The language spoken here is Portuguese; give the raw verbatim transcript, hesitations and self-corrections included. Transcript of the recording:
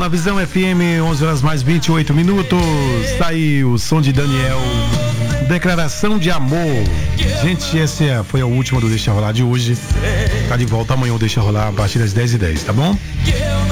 na Visão F M, onze horas mais vinte e oito minutos. Tá aí o som de Daniel, Declaração de Amor. Gente, esse foi a última do Deixa Rolar de hoje. Tá de volta amanhã o Deixa Rolar a partir das dez e dez, tá bom?